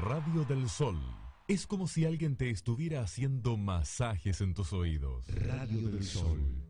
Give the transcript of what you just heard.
Radio del Sol. Es como si alguien te estuviera haciendo masajes en tus oídos. Radio del Sol.